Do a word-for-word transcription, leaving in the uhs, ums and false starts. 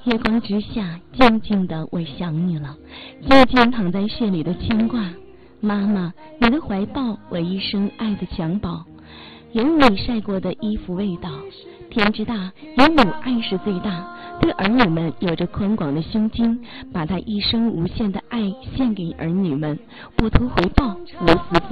月光之下，静静的我想你了，静静躺在血里的牵挂。妈妈，你的怀抱，我一生爱的襁褓，有你晒过的衣服味道。天之大，有母爱是最大，对儿女们有着宽广的胸襟，把他一生无限的爱献给儿女们，不图回报，无私